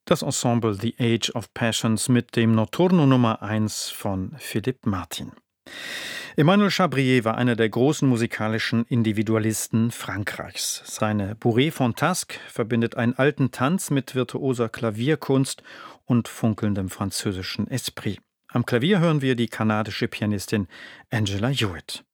Das Ensemble The Age of Passions mit dem Notturno Nummer 1 von Philippe Martin. Emmanuel Chabrier war einer der großen musikalischen Individualisten Frankreichs. Seine Bourrée Fantasque verbindet einen alten Tanz mit virtuoser Klavierkunst und funkelndem französischen Esprit. Am Klavier hören wir die kanadische Pianistin Angela Hewitt.